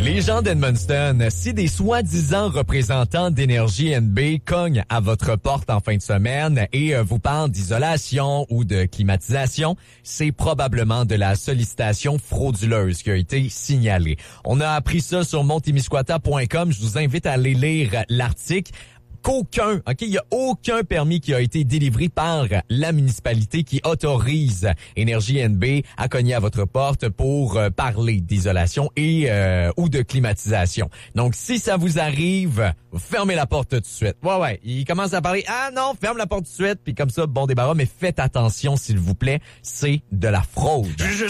Les gens d'Edmundston, si des soi-disant représentants d'Énergie NB cognent à votre porte en fin de semaine et vous parlent d'isolation ou de climatisation, c'est probablement de la sollicitation frauduleuse qui a été signalée. On a appris ça sur montemisquata.com. Je vous invite à aller lire l'article. Il y a aucun permis qui a été délivré par la municipalité qui autorise Énergie NB à cogner à votre porte pour parler d'isolation et ou de climatisation. Donc, si ça vous arrive, fermez la porte tout de suite. Ouais, il commence à parler. Ah non, ferme la porte tout de suite, puis comme ça, bon débarras, mais faites attention, s'il vous plaît, c'est de la fraude.